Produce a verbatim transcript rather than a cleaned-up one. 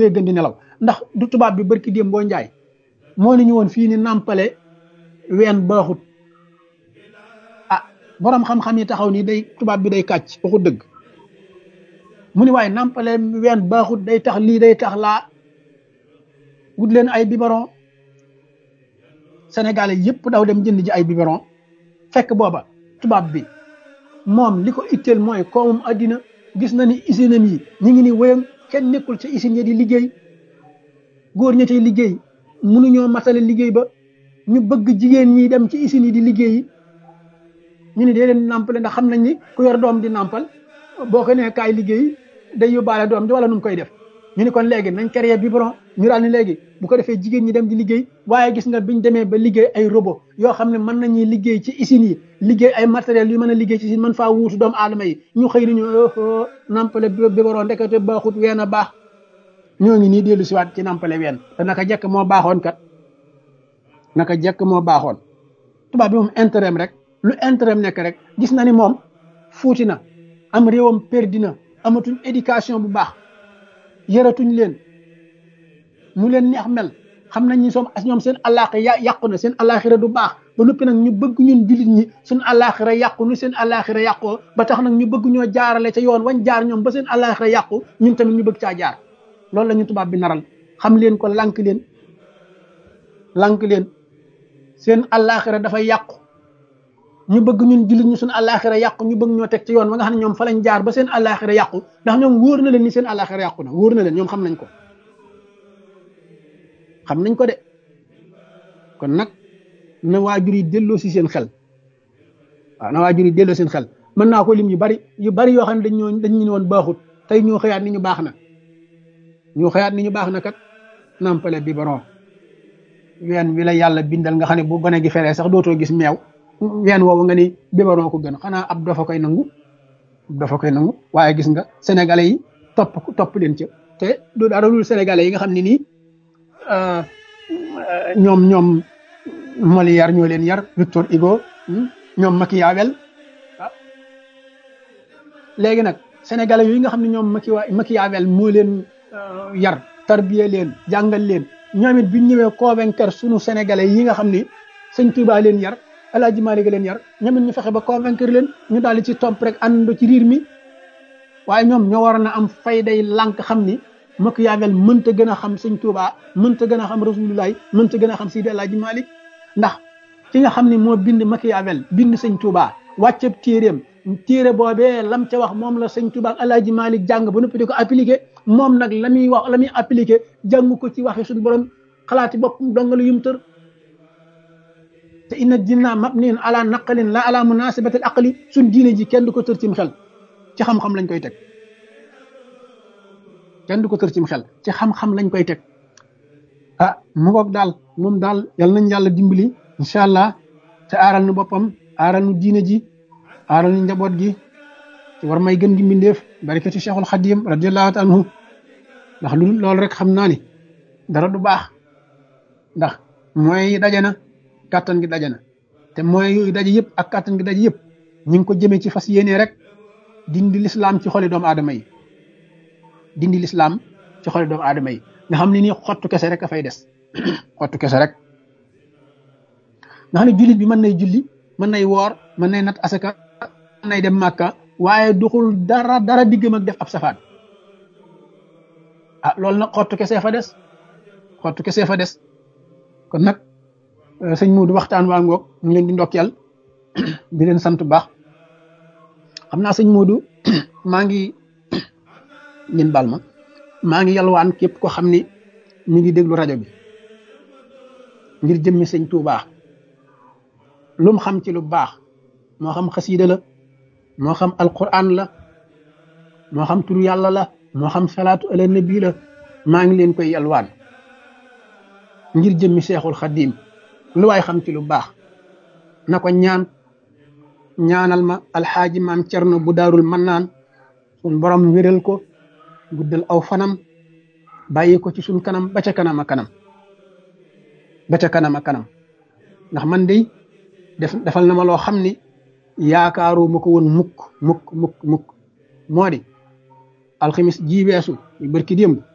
xëy gën di nelaw ndax du tubaab bi barki déem boo njaay moo ni ñu woon fii ni nàmpale ween baaxut ah borom xam-xam yi taxaw ni day tubaab bi day kàcc waxu dëgg mu ni waaye nàmpale ween baaxut day tax lii day tax laa wut leen ay biberon sénégalais yëpp daw dem jënd ji ay biberon fekk booba tubaab bi moom li ko itteel mooy koomum addina gis na ni usine yi ñu ngi ni wéyam kenn nekkul ca usine yi di liggéey góor ña cay liggéey mënuñoo matale liggéey ba ñu bëgg jigéen ñi dem ci usine yi di liggéey ñu ni dee leen nàmpale ndax xam nañ ni ku yor doom di nàmpal boo ko nee kaay liggéey day yóbbaale doom ji wala nu mu koy def ñu ni kon léegi nañ créer biberon ñu daal ni léegi bu ko defee jigéen ñi dem di liggéey waaye gis nga biñ demee ba liggéey ay robot yoo xam ne mën nañuy liggéey ci usines yi liggéey ay matériels yu mën a liggéey ci usine mën faa wuutu doomu aadama yi ñu xëy ni ñu nàmpale biberon ndekete baaxut ween a baax ñoo ngi nii dellu siwaat ci nàmpale ween te naka jekk moo baaxoon kat naka jekk moo baaxoon tubaab bi moom intérêt rek lu intérêt nekk rek gis na ni moom fuuti na am réewam perdi na amatuñ éducation bu baax yëratuñ leen mu leen neex mel xam nañ ni soom as ñoom seen àllaaxira yàqu na seen àllaaxira du baax ba noppi nag ñu bëgg ñun jullit ñi suñ àllaaxira yàqu nu seen àllaaxira yàqoo ba tax nag ñu bëgg ñoo jaarale ca yoon wañ jaar ñoom ba seen àllaaxira yàqu ñun tamit ñu bëgg caa jaar loolu la ñu tubaab bi naral xam leen ko lànk leen lànk leen seen àllaaxira dafay yàqu ñu bëgg ñun jullit ñu suñ àllaaxira yàqu ñu bëgg ñoo teg ci yoon wa nga xam ne ñoom fa lañ jaar ba seen àllaaxira yàqu ndax ñoom wóor na leen ni seen àllaaxira yàqu na wóor na leen ñoom xam nañ ko xam nañ ko de kon nag na waajur yi delloo si seen xel waaw na waajur yi delloo seen xel mën naa ko lim yu bari yu bari yoo xam ne dañ ñoo dañ ñu woon baaxut tey ñoo xëyaat ni ñu baax na ñoo xëyaat ni ñu baax na kat nàmpale biberon ween wi la yàlla bindal nga xam ne bu gone gi feree sax dootoo gis meew ween woowu nga ni biberon ko gën xanaa ab dafa koy nangu ab dafa koy nangu waaye gis nga sénégalais yi topp topp leen ca te du dara dul sénégalais yi nga xam ne nii ñoom ñoom Molière ñoo leen yar Victor Hugo ñoom Machiavel ah léegi nag sénégalais yooyu nga xam ne ñoom Machiavel moo leen yar tarbiye leen jàngal leen ñoom it biñ ñëwee convaincre sunu sénégalais yi nga xam ne sëñ Touba leen yar El Hadj Malick leen yar ñoom it ñu fexe ba convaincre leen ñu daal di ci topp rek ànd ci riir mi waaye ñoom ñoo waroon a am fayday lànk xam ni Machiavel mënta gën a xam sëñ Touba mënta gën a xam Rasulullah mënta gën a xam Seydi El Hadji Malick ndax ki nga xam ne moo bind Machiavel bind sëñ Touba wàcceb téeréem téere boobee lam ca wax moom la sëñ Touba ak El Hadji Malick jàng ba noppi di ko appliqué moom nag la muy wax la muy appliqué jàng ko ci waxi suñu borom xalaati bopp dongalu yum tër te inna dinna mabniun ala naqalin la ala munasibati al aqli suñ diine ji kenn du ko tër cim xel ci xam-xam lañ koy teg kenn du ko tër cim xel ci xam-xam lañ koy teg ah mu ngoog daal moom daal yal nañ yàlla dimbali incha allah te aaral nu boppam aaral nu diine ji aaral nu njaboot gi ci war may gën gi mbindeef barikati Cheikhul Khadim radiyallahu ta'ala anhu ndax lu loolu rek xam naa ni dara du baax ndax mooy daje na kàttan gi daje na te mooy yooyu daje yëpp ak kàttan gi daje yëpp ñu ngi ko jëmee ci fas yéene rek dindi lislaam ci xoli doomu aadama yi dindi lislaam ci xoli doomu aadama yi nga xam ne nii xottu kese rek a fay des xottu kese rek nga xam ne jullit bi mën nay julli mën nay woor mën nay nat asaka mën nay dem màkka waaye duxul dara dara diggam ak def ab safaan ah loolu nag xottu kese fa des xottu kese fa des kon nag sëñ Modou waxtaan waa ngoog ñu ngi leen di ndokkeel di leen sant bu baax xam naa sëñ Modou maa ngi ngeen baal ma maa ngi yalwaan képp ko xam ni mi ngi déglu rajo bi ngir jëmmi sëñ Touba lu mu xam ci lu baax moo xam xasiida la moo xam alquran la moo xam turu yàlla la moo xam salaatu ala nabi la maa ngi leen koy yalwaan ngir jëmmi Seexul Xadiim lu waay xam ci lu baax na ko ñaan ñaanal ma alxaaji maam Cerno bu daarul mannaan sun borom wéral ko guddal aw fanam bàyyi ko ci suñ kanam ba ca kanam a kanam ba ca kanam a kanam ndax man de def defal na ma loo xam ni yaakaaru ma ko woon mukk mukk mukk mukk moo di alxamis ji weesu yu barki démb